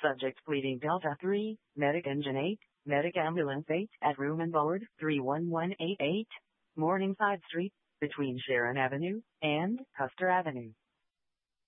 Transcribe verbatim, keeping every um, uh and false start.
Subject pleading Delta three, Medic Engine eight, Medic Ambulance eight at room and board three one one eight eight, Morningside Street, between Sharon Avenue and Custer Avenue.